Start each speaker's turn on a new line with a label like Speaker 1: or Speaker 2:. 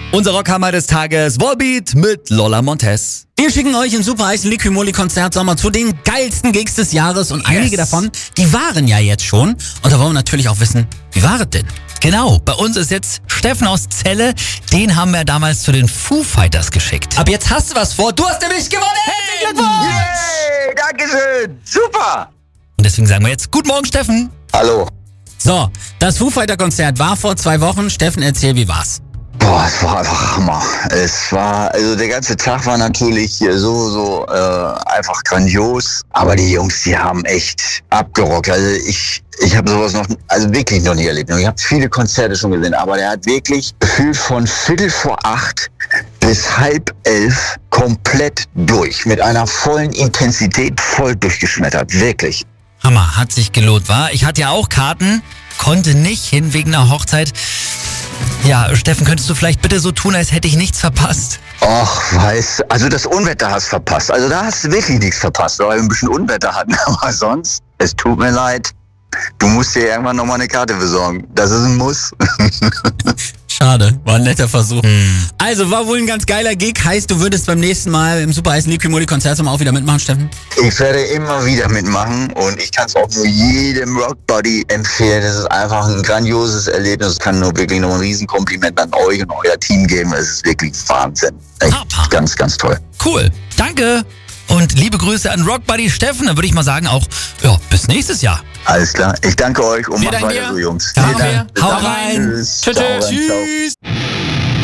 Speaker 1: Unser Rockhammer des Tages, Volbeat mit Lola Montez.
Speaker 2: Wir schicken euch im Super Eis Liquimoli Konzert Sommer zu den geilsten Gigs des Jahres und einige davon, die waren ja jetzt schon. Und da wollen wir natürlich auch wissen, wie war es denn?
Speaker 1: Genau, bei uns ist jetzt Steffen aus Celle. Den haben wir damals zu den Foo Fighters geschickt.
Speaker 2: Ab jetzt hast du was vor. Du hast nämlich gewonnen. Herzlichen Glückwunsch!
Speaker 3: Yay, Dankeschön. Super.
Speaker 1: Und deswegen sagen wir jetzt, guten Morgen, Steffen.
Speaker 3: Hallo.
Speaker 2: So, das Foo Fighter Konzert war vor 2 Wochen. Steffen, erzähl, wie war's?
Speaker 3: Boah, es war einfach Hammer. Also der ganze Tag war natürlich so einfach grandios. Aber die Jungs, die haben echt abgerockt. Also ich habe sowas wirklich noch nie erlebt. Ich habe viele Konzerte schon gesehen, aber der hat wirklich gefühlt von 7:45 bis 10:30 komplett durch. Mit einer vollen Intensität voll durchgeschmettert. Wirklich.
Speaker 1: Hammer, hat sich gelohnt, war. Ich hatte ja auch Karten, konnte nicht hin wegen einer Hochzeit. Ja, Steffen, könntest du vielleicht bitte so tun, als hätte ich nichts verpasst?
Speaker 3: Och, also das Unwetter hast verpasst. Also da hast du wirklich nichts verpasst, weil wir ein bisschen Unwetter hatten. Aber sonst, es tut mir leid. Du musst dir irgendwann nochmal eine Karte besorgen. Das ist ein Muss.
Speaker 2: Schade, war ein netter Versuch. Also, war wohl ein ganz geiler Gig. Heißt, du würdest beim nächsten Mal im Super Eis Liquimoli Konzert auch wieder mitmachen, Steffen?
Speaker 3: Ich werde immer wieder mitmachen und ich kann es auch nur jedem Rockbody empfehlen. Das ist einfach ein grandioses Erlebnis. Ich kann nur wirklich noch ein Riesenkompliment an euch und euer Team geben. Es ist wirklich Wahnsinn. Echt ganz, ganz toll.
Speaker 1: Cool, danke. Und liebe Grüße an Rockbuddy Steffen. Dann würde ich mal sagen auch, ja, bis nächstes Jahr.
Speaker 3: Alles klar. Ich danke euch und macht weiter so, Jungs.
Speaker 2: Vielen Dank.
Speaker 1: Hau rein.
Speaker 3: Tschüss.
Speaker 2: Tschüss.